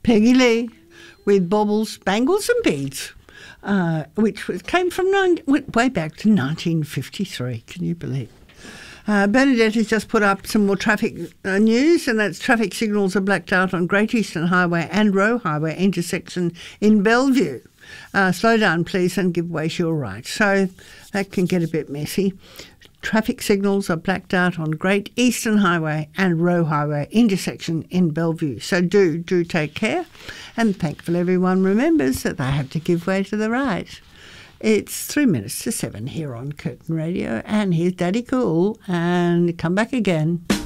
Peggy Lee with Baubles, Bangles and Beads, came from way back to 1953. Can you believe? Bernadette has just put up some more traffic news, and that's traffic signals are blacked out on Great Eastern Highway and Roe Highway intersection in Bellevue. Slow down, please, and give way to your right. So that can get a bit messy. Traffic signals are blacked out on Great Eastern Highway and Roe Highway intersection in Bellevue. So do take care. And thankful everyone remembers that they have to give way to the right. It's 3 minutes to 7 here on Curtin Radio. And here's Daddy Cool. And come back again.